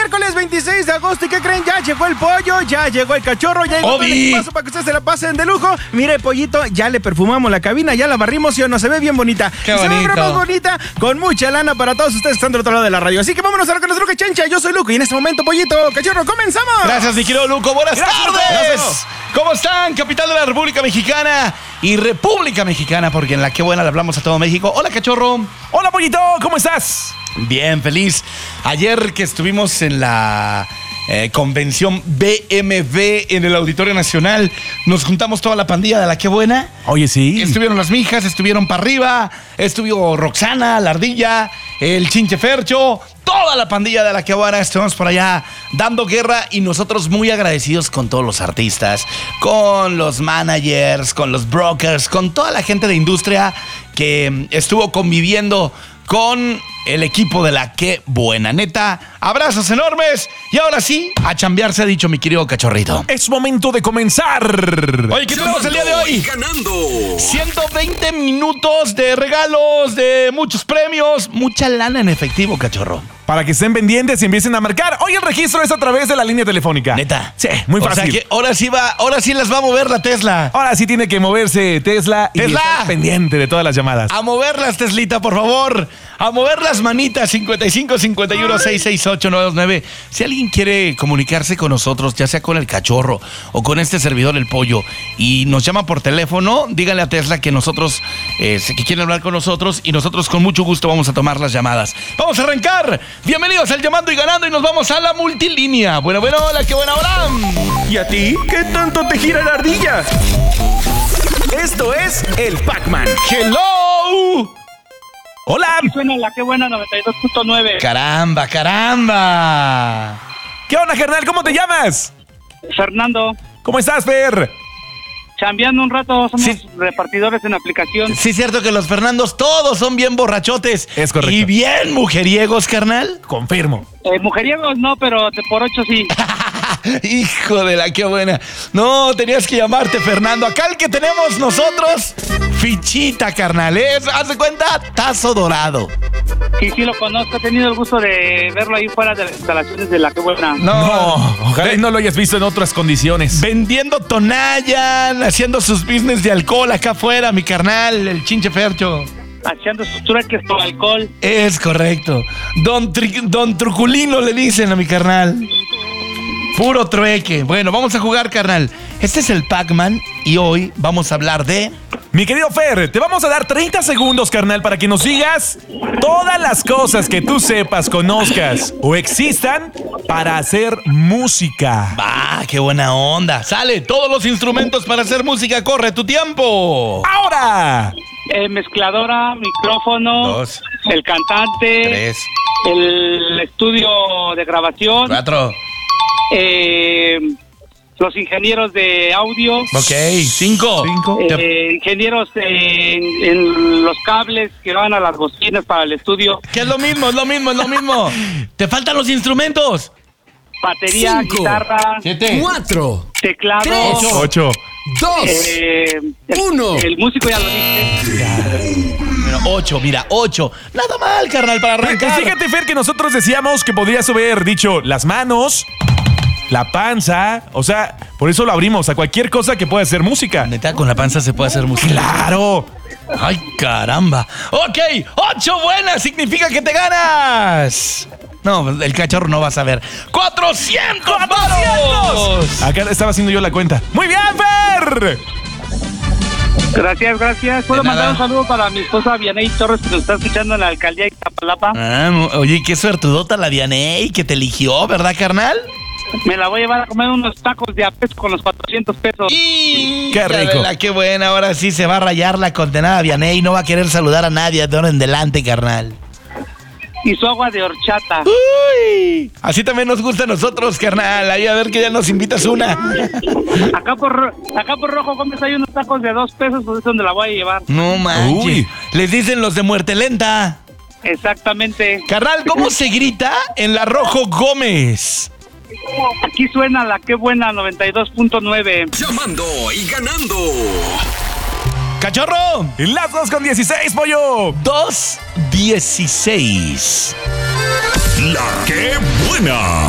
miércoles 26 de agosto. ¿Y qué creen? Ya llegó el pollo, ya llegó el cachorro, ya llegó el equipazo para que ustedes se la pasen de lujo. Mire, pollito, ya le perfumamos la cabina, ya la barrimos y nos se ve bien bonita. Qué bonito. Se ve más bonita, con mucha lana para todos ustedes que están del otro lado de la radio. Así que vámonos a lo que nos truque, Chencha. Yo soy Luco y en este momento, pollito, cachorro, comenzamos. Gracias, mi querido Luco. Buenas tardes. Gracias. ¿Cómo están? Capital de la República Mexicana y República Mexicana, porque en la que buena le hablamos a todo México. Hola, cachorro. Hola, pollito, ¿cómo estás? Bien, feliz. Ayer que estuvimos en la convención BMV en el Auditorio Nacional, nos juntamos toda la pandilla de la que buena. Oye, sí. Estuvieron las mijas, estuvieron para arriba, estuvo Roxana, la Ardilla, el Chinche Fercho, toda la pandilla de la que buena. Estuvimos por allá dando guerra y nosotros muy agradecidos con todos los artistas, con los managers, con los brokers, con toda la gente de industria que estuvo conviviendo con el equipo de la que buena. Neta, abrazos enormes. Y ahora sí, a chambear se ha dicho mi querido cachorrito. Es momento de comenzar. Oye, ¿qué tenemos el día de hoy? Ganando 120 minutos de regalos, de muchos premios, mucha lana en efectivo, cachorro. Para que estén pendientes y empiecen a marcar. Hoy el registro es a través de la línea telefónica. Neta. Sí, muy fácil. O sea que ahora sí las va a mover la Tesla. Ahora sí tiene que moverse Tesla y estar pendiente de todas las llamadas. A moverlas, Teslita, por favor. A mover las manitas. 55 51 668 929. Si alguien quiere comunicarse con nosotros, ya sea con el cachorro o con este servidor, el pollo, y nos llama por teléfono, díganle a Tesla que nosotros, que quieren hablar con nosotros, y nosotros con mucho gusto vamos a tomar las llamadas. Vamos a arrancar. Bienvenidos al Llamando y Ganando y nos vamos a la multilínea. Bueno, hola, qué buena hora. ¿Y a ti? ¿Qué tanto te gira la ardilla? Esto es el Pac-Man. ¡Hello! ¡Hola! Suena la que buena 92.9. ¡Caramba! ¿Qué onda, carnal? ¿Cómo te llamas? Fernando, ¿Cómo estás, Fer? chambeando un rato, somos Sí. repartidores en aplicación. Sí, es cierto que los Fernandos todos son bien borrachotes. Es correcto. Y bien mujeriegos, carnal. Confirmo. Mujeriegos no, pero por 8 sí. Hijo de la que buena. No, tenías que llamarte Fernando. Acá el que tenemos nosotros, fichita, carnal. Haz de cuenta, tazo dorado. Sí, lo conozco, he tenido el gusto de verlo ahí fuera de las instalaciones de la que buena. No, ojalá y no lo hayas visto en otras condiciones. Vendiendo Tonayan, haciendo sus business de alcohol acá afuera, mi carnal, el Chinche Fercho. Haciendo sus trueques por alcohol. Es correcto. Don Truculino le dicen a mi carnal. Puro trueque. Bueno, vamos a jugar, carnal. Este es el Pac-Man y hoy vamos a hablar de... Mi querido Fer, te vamos a dar 30 segundos, carnal, para que nos digas todas las cosas que tú sepas, conozcas o existan para hacer música. ¡Ah, qué buena onda! ¡Sale! Todos los instrumentos para hacer música. ¡Corre tu tiempo! ¡Ahora! Mezcladora, micrófono, 2, el cantante, 3, el estudio de grabación, 4. Los ingenieros de audio, Ok, 5. ingenieros en los cables que van a las bocinas para el estudio, Que es lo mismo. ¡Te faltan los instrumentos! batería, 5, guitarra, 7, 4, teclado, 3, 8. 2, uno. el músico ya lo dije. 8, mira, 8. Nada mal, carnal, para arrancar. Fíjate, Fer, que nosotros decíamos que podrías haber dicho las manos, la panza, o sea, por eso lo abrimos a cualquier cosa que pueda hacer música. Neta, con la panza se puede hacer música. ¡Claro! ¡Ay, caramba! Ok, 8 buenas significa que te ganas. No, el cachorro no va a saber. ¡400 varos! Acá estaba haciendo yo la cuenta. ¡Muy bien, Fer! Gracias. ¿Puedo De nada. mandar un saludo para mi esposa Vianey Torres, que nos está escuchando en la alcaldía de Iztapalapa? Oye, qué suertudota la Vianey que te eligió, ¿verdad, carnal? Me la voy a llevar a comer unos tacos de a peso con los 400 pesos. ¡Y ¡Qué rico! ¡Qué buena! Ahora sí se va a rayar la condenada Vianey. No va a querer saludar a nadie de ahora en adelante, carnal. Y su agua de horchata. ¡Uy! Así también nos gusta a nosotros, carnal. Ahí a ver que ya nos invitas una. Acá por Rojo Gómez hay unos tacos de 2 pesos, pues es donde la voy a llevar. No manches. Uy. Les dicen los de Muerte Lenta. Exactamente. Carnal, ¿cómo se grita en la Rojo Gómez? Aquí suena la que buena 92.9. Llamando y ganando. ¡Cachorro! Las 2:16, pollo. 2:16. La que buena.